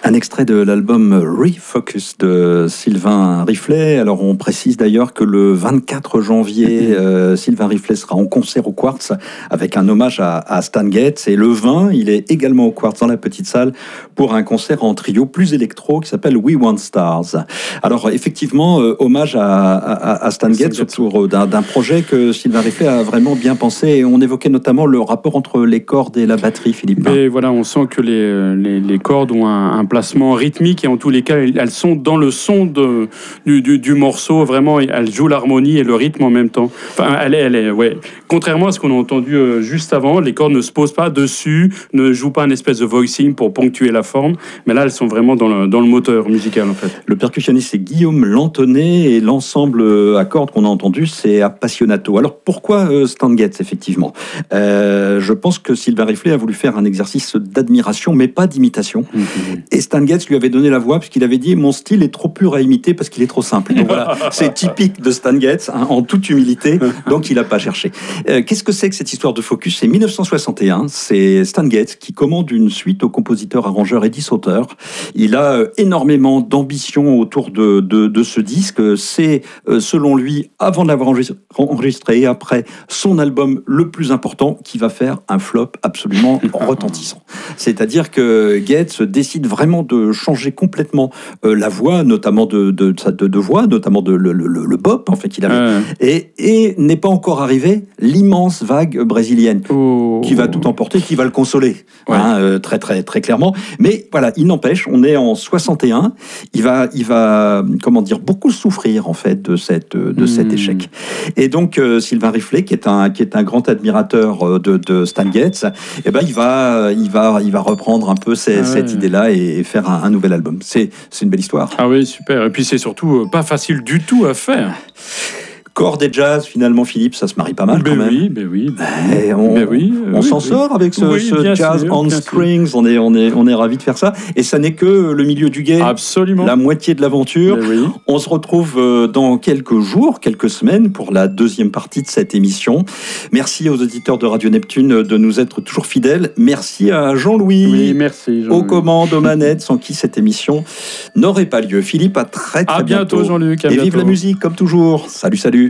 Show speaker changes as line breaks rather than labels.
Un extrait de l'album Refocus de Sylvain Riflet. Alors on précise d'ailleurs que le 24 janvier, Sylvain Riflet sera en concert au Quartz avec un hommage à Stan Getz. Et le 20, il est également au Quartz dans la petite salle pour un concert en trio plus électro qui s'appelle We Want Stars. Alors effectivement, hommage à Stan Getz autour d'un projet que Sylvain Riflet a vraiment bien pensé. Et on évoquait notamment le rapport entre les cordes et la batterie, Philippe.
Et voilà, on sent que les cordes ont un placement rythmique et en tous les cas, elles sont dans le son du morceau. Vraiment, elles jouent l'harmonie et le rythme en même temps. Enfin, ouais. Contrairement à ce qu'on a entendu juste avant, les cordes ne se posent pas dessus, ne jouent pas un espèce de voicing pour ponctuer la forme. Mais là, elles sont vraiment dans le moteur musical, en fait.
Le percussionniste, c'est Guillaume Lantonnet et l'ensemble à cordes qu'on a entendu, c'est Appassionato. Alors, pourquoi Stan Getz, effectivement je pense que Sylvain Riflet a voulu faire un exercice d'admiration, mais pas d'imitation. Et Stan Getz lui avait donné la voix, puisqu'il avait dit « Mon style est trop pur à imiter parce qu'il est trop simple ». Donc voilà, c'est typique de Stan Getz, hein, en toute humilité, donc il n'a pas cherché. Qu'est-ce que c'est que cette histoire de Focus ? C'est 1961, c'est Stan Getz qui commande une suite au compositeur, arrangeur Eddie Sauter. Il a énormément d'ambition autour de ce disque. C'est, selon lui, avant de l'avoir enregistré et après, son album le plus important qui va faire un flop absolument retentissant. C'est-à-dire que Getz décide vraiment de changer complètement la voix, notamment de voix, notamment le bop en fait qu'il avait, et n'est pas encore arrivé l'immense vague brésilienne qui va tout emporter, qui va le consoler, très très très clairement. Mais voilà, il n'empêche, on est en 61, il va comment dire, beaucoup souffrir en fait de cet échec. Et donc Sylvain Riflet, qui est un grand admirateur de Stan Getz, eh ben il va reprendre un peu cette idée-là et faire un nouvel album. C'est une belle histoire.
Ah oui, super. Et puis c'est surtout pas facile du tout à faire.
Cordes et jazz, finalement, Philippe, ça se marie pas mal quand même. On s'en sort avec ce jazz sûr, on strings. On est ravis de faire ça. Et ça n'est que le milieu du guet.
Absolument.
La moitié de l'aventure. On se retrouve dans quelques jours, quelques semaines pour la deuxième partie de cette émission. Merci aux auditeurs de Radio Neptune de nous être toujours fidèles. Merci à Jean-Louis.
Oui, merci.
Aux commandes, aux manettes, sans qui cette émission n'aurait pas lieu. Philippe, à très bientôt.
Jean-Luc.
Et vive la musique, comme toujours. Salut.